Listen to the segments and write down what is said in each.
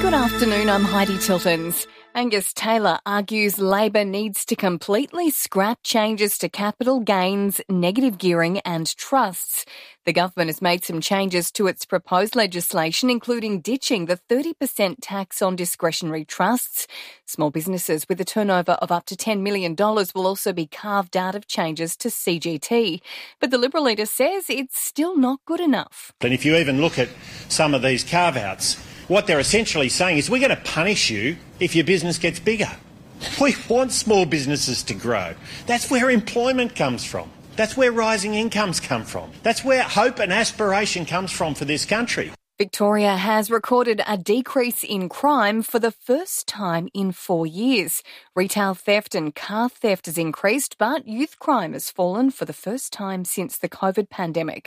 Good afternoon, I'm Heidi Tiltons. Angus Taylor argues Labor needs to completely scrap changes to capital gains, negative gearing and trusts. The government has made some changes to its proposed legislation, including ditching the 30% tax on discretionary trusts. Small businesses with a turnover of up to $10 million will also be carved out of changes to CGT. But the Liberal leader says it's still not good enough. And if you even look at some of these carve-outs, what they're essentially saying is we're going to punish you if your business gets bigger. We want small businesses to grow. That's where employment comes from. That's where rising incomes come from. That's where hope and aspiration comes from for this country. Victoria has recorded a decrease in crime for the first time in 4 years. Retail theft and car theft has increased, but youth crime has fallen for the first time since the COVID pandemic.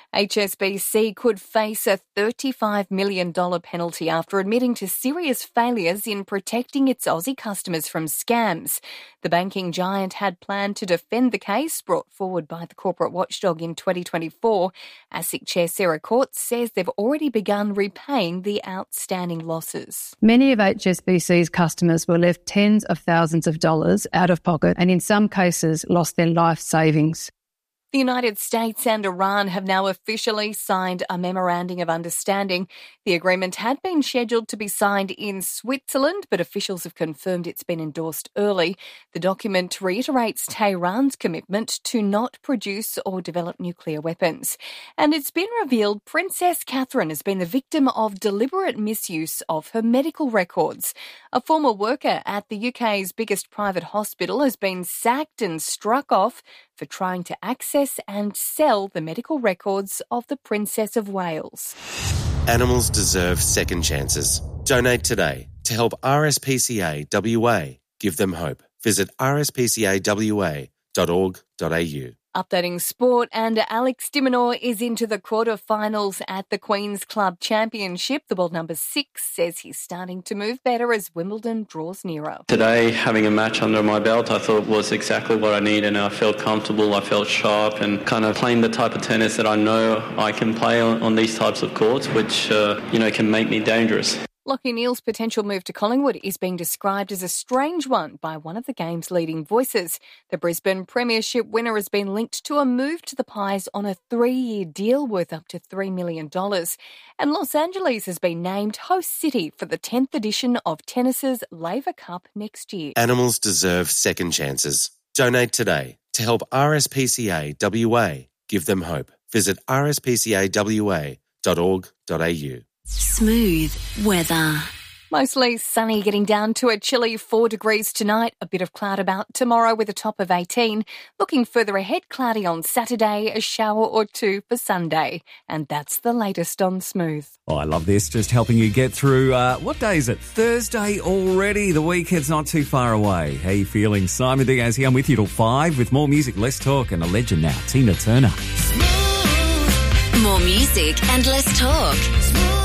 HSBC could face a $35 million penalty after admitting to serious failures in protecting its Aussie customers from scams. The banking giant had planned to defend the case brought forward by the corporate watchdog in 2024. ASIC Chair Sarah Courts says they've already begun repaying the outstanding losses. Many of HSBC's customers were left tens of thousands of dollars out of pocket and in some cases lost their life savings. The United States and Iran have now officially signed a memorandum of understanding. The agreement had been scheduled to be signed in Switzerland, but officials have confirmed it's been endorsed early. The document reiterates Tehran's commitment to not produce or develop nuclear weapons. And it's been revealed Princess Catherine has been the victim of deliberate misuse of her medical records. A former worker at the UK's biggest private hospital has been sacked and struck off for trying to access and sell the medical records of the Princess of Wales. Animals deserve second chances. Donate today to help RSPCA WA give them hope. Visit rspcawa.org.au. Updating sport, and Alex de Minaur is into the quarterfinals at the Queen's Club Championship. The world number 6 says he's starting to move better as Wimbledon draws nearer. Today, having a match under my belt, I thought was exactly what I need, and I felt comfortable, I felt sharp, and kind of playing the type of tennis that I know I can play on these types of courts, which, can make me dangerous. Lachie Neale's potential move to Collingwood is being described as a strange one by one of the game's leading voices. The Brisbane Premiership winner has been linked to a move to the Pies on a 3-year deal worth up to $3 million. And Los Angeles has been named host city for the 10th edition of tennis's Laver Cup next year. Animals deserve second chances. Donate today to help RSPCA WA give them hope. Visit rspcawa.org.au. Smooth weather. Mostly sunny, getting down to a chilly 4 degrees tonight. A bit of cloud about tomorrow with a top of 18. Looking further ahead, cloudy on Saturday, a shower or two for Sunday. And that's the latest on Smooth. Oh, I love this. Just helping you get through, what day is it? Thursday already. The weekend's not too far away. How you feeling? Simon Diaz here. I'm with you till 5 with more music, less talk, and a legend now, Tina Turner. More music and less talk.